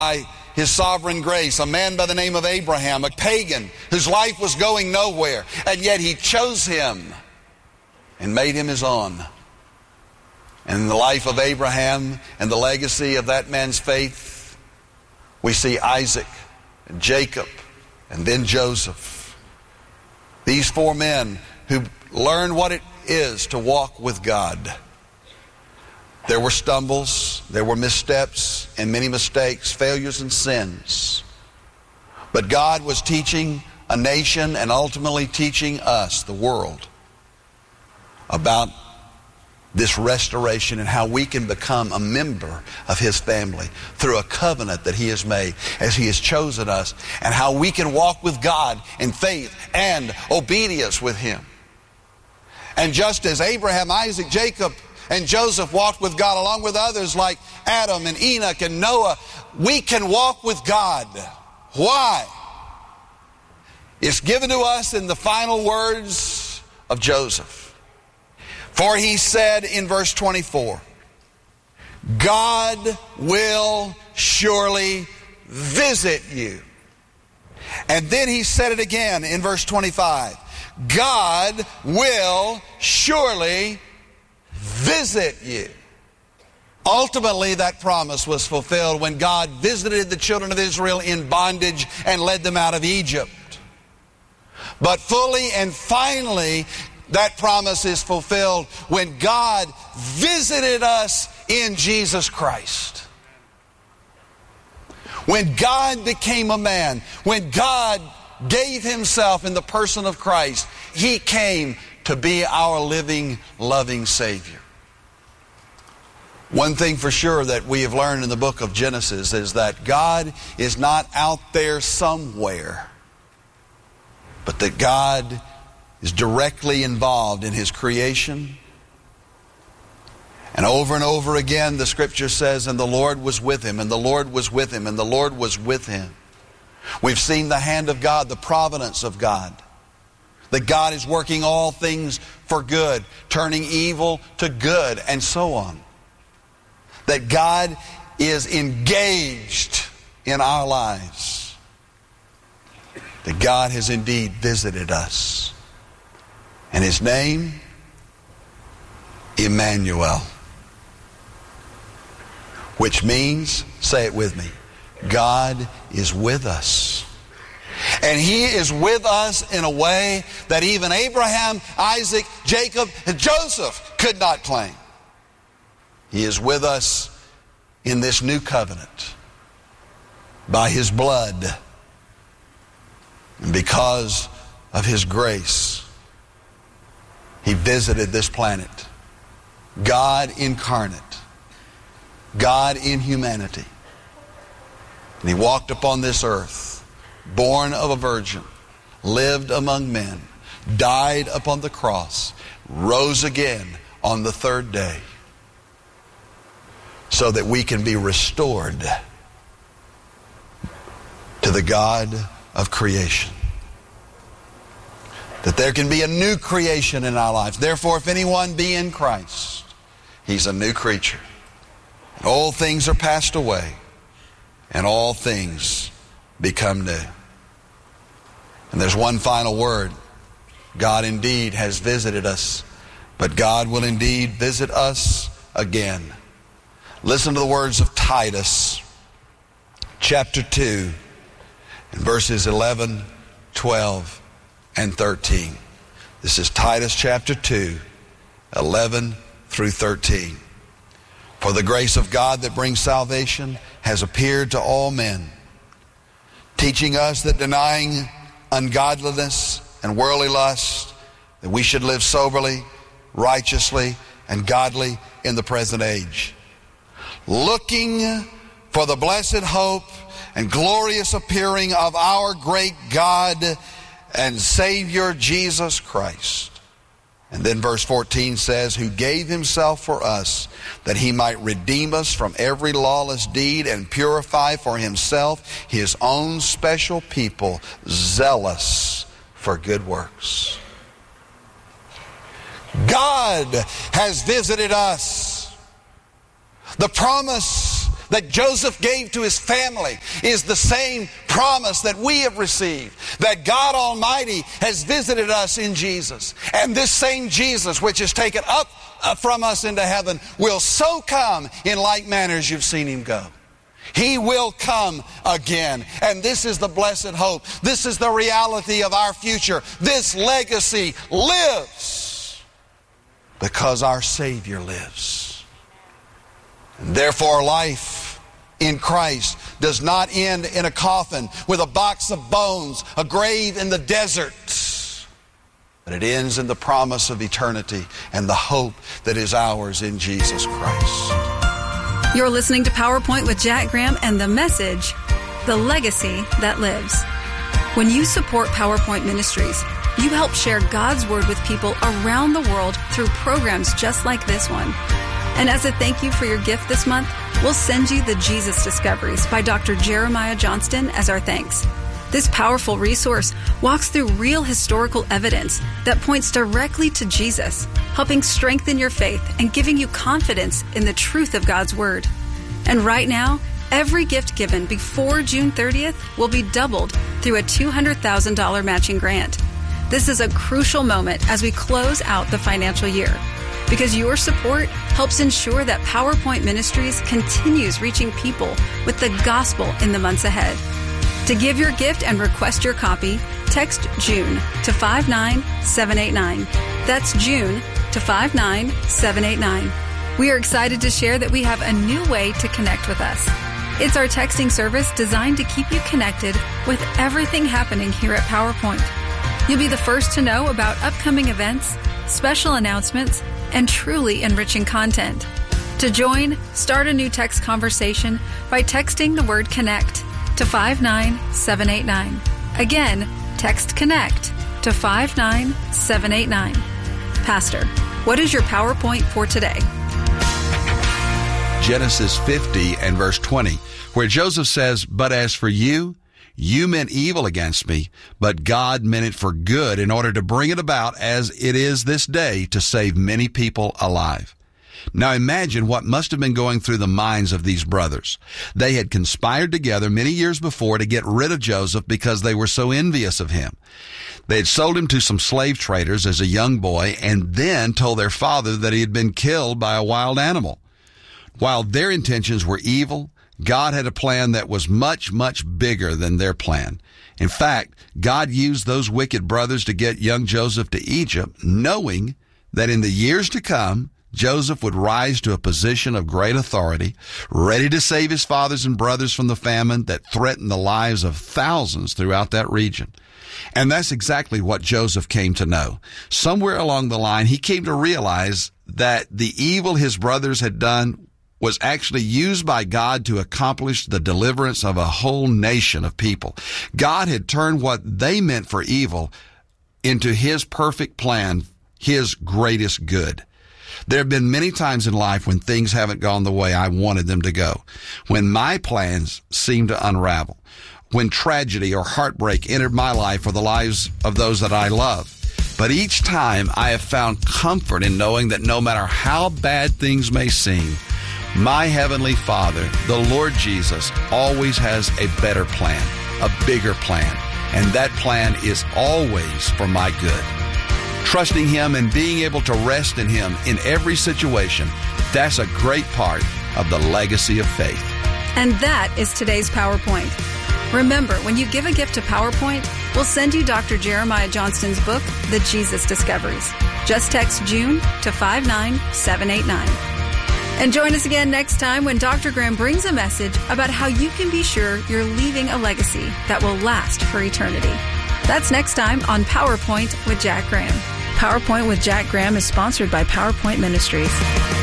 by His sovereign grace, a man by the name of Abraham, a pagan whose life was going nowhere, and yet He chose him and made him His own. And in the life of Abraham and the legacy of that man's faith, we see Isaac and Jacob and then Joseph. These four men who learned what it is to walk with God. There were stumbles, there were missteps, and many mistakes, failures and sins. But God was teaching a nation and ultimately teaching us, the world, about this restoration and how we can become a member of His family through a covenant that He has made as He has chosen us, and how we can walk with God in faith and obedience with Him. And just as Abraham, Isaac, Jacob, and Joseph walked with God along with others like Adam and Enoch and Noah, we can walk with God. Why? It's given to us in the final words of Joseph. For he said in verse 24, God will surely visit you. And then he said it again in verse 25. God will surely visit you. Ultimately, that promise was fulfilled when God visited the children of Israel in bondage and led them out of Egypt. But fully and finally, that promise is fulfilled when God visited us in Jesus Christ. When God became a man, when God gave Himself in the person of Christ, He came to be our living, loving Savior. One thing for sure that we have learned in the book of Genesis is that God is not out there somewhere, but that God is directly involved in His creation. And over again the Scripture says, and the Lord was with him, and the Lord was with him, and the Lord was with him. We've seen the hand of God, the providence of God. That God is working all things for good, turning evil to good, and so on. That God is engaged in our lives. That God has indeed visited us. And His name, Emmanuel. Which means, say it with me, God is with us. And He is with us in a way that even Abraham, Isaac, Jacob, and Joseph could not claim. He is with us in this new covenant by His blood and because of His grace. He visited this planet. God incarnate. God in humanity. And He walked upon this earth, born of a virgin, lived among men, died upon the cross, rose again on the third day, so that we can be restored to the God of creation. That there can be a new creation in our lives. Therefore, if anyone be in Christ, he's a new creature. And all things are passed away, and all things become new. And there's one final word. God indeed has visited us, but God will indeed visit us again. Listen to the words of Titus, chapter 2, and verses 11, 12, and 13. This is Titus chapter 2, 11 through 13. For the grace of God that brings salvation has appeared to all men, teaching us that denying ungodliness and worldly lust, that we should live soberly, righteously, and godly in the present age, looking for the blessed hope and glorious appearing of our great God and Savior Jesus Christ. And then verse 14 says, who gave Himself for us, that He might redeem us from every lawless deed and purify for Himself His own special people, zealous for good works. God has visited us. The promise that Joseph gave to his family is the same promise that we have received, that God Almighty has visited us in Jesus. And this same Jesus, which is taken up from us into heaven, will so come in like manner as you've seen him go. He will come again. And this is the blessed hope. This is the reality of our future. This legacy lives because our Savior lives. And therefore, life in Christ does not end in a coffin with a box of bones, a grave in the desert. But it ends in the promise of eternity and the hope that is ours in Jesus Christ. You're listening to PowerPoint with Jack Graham and the message, The Legacy That Lives. When you support PowerPoint Ministries, you help share God's Word with people around the world through programs just like this one. And as a thank you for your gift this month, we'll send you the Jesus Discoveries by Dr. Jeremiah Johnston as our thanks. This powerful resource walks through real historical evidence that points directly to Jesus, helping strengthen your faith and giving you confidence in the truth of God's Word. And right now, every gift given before June 30th will be doubled through a $200,000 matching grant. This is a crucial moment as we close out the financial year, because your support helps ensure that PowerPoint Ministries continues reaching people with the gospel in the months ahead. To give your gift and request your copy, text June to 59789. That's June to 59789. We are excited to share that we have a new way to connect with us. It's our texting service designed to keep you connected with everything happening here at PowerPoint. You'll be the first to know about upcoming events, special announcements, and truly enriching content. To join, start a new text conversation by texting the word CONNECT to 59789. Again, text CONNECT to 59789. Pastor, what is your PowerPoint for today? Genesis 50 and verse 20, where Joseph says, "But as for you, you meant evil against me, but God meant it for good in order to bring it about as it is this day to save many people alive." Now imagine what must have been going through the minds of these brothers. They had conspired together many years before to get rid of Joseph because they were so envious of him. They had sold him to some slave traders as a young boy and then told their father that he had been killed by a wild animal. While their intentions were evil, God had a plan that was much, much bigger than their plan. In fact, God used those wicked brothers to get young Joseph to Egypt, knowing that in the years to come, Joseph would rise to a position of great authority, ready to save his fathers and brothers from the famine that threatened the lives of thousands throughout that region. And that's exactly what Joseph came to know. Somewhere along the line, he came to realize that the evil his brothers had done was actually used by God to accomplish the deliverance of a whole nation of people. God had turned what they meant for evil into his perfect plan, his greatest good. There have been many times in life when things haven't gone the way I wanted them to go, when my plans seem to unravel, when tragedy or heartbreak entered my life or the lives of those that I love. But each time I have found comfort in knowing that no matter how bad things may seem, my Heavenly Father, the Lord Jesus, always has a better plan, a bigger plan, and that plan is always for my good. Trusting Him and being able to rest in Him in every situation, that's a great part of the legacy of faith. And that is today's PowerPoint. Remember, when you give a gift to PowerPoint, we'll send you Dr. Jeremiah Johnston's book, The Jesus Discoveries. Just text June to 59789. And join us again next time when Dr. Graham brings a message about how you can be sure you're leaving a legacy that will last for eternity. That's next time on PowerPoint with Jack Graham. PowerPoint with Jack Graham is sponsored by PowerPoint Ministries.